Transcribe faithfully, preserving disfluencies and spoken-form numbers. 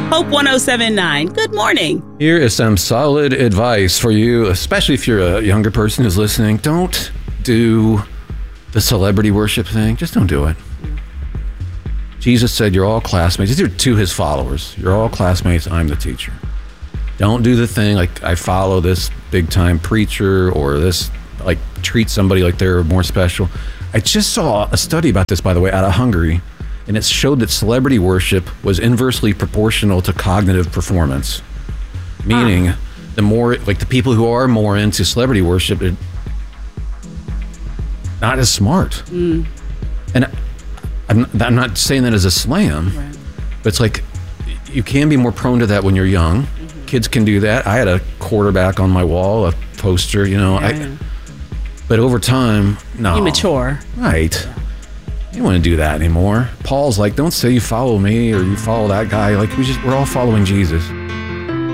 Hope one oh seven point nine. Good morning. Here is some solid advice for you, especially if you're a younger person who's listening. Don't do the celebrity worship thing. Just don't do it. Jesus said you're all classmates. These are to his followers. You're all classmates. I'm the teacher. Don't do the thing like I follow this big time preacher or this, like treat somebody like they're more special. I just saw a study about this, by the way, out of Hungary, and it showed that celebrity worship was inversely proportional to cognitive performance. Meaning, ah. the more, like the people who are more into celebrity worship, are not as smart. Mm. And I'm, I'm not saying that as a slam, right. But it's like, you can be more prone to that when you're young. Mm-hmm. Kids can do that. I had a quarterback on my wall, a poster, you know. Yeah. I, but over time, no. You mature. Right. Yeah. You don't want to do that anymore. Paul's like, don't say you follow me or you follow that guy. Like, we just, we're all following Jesus.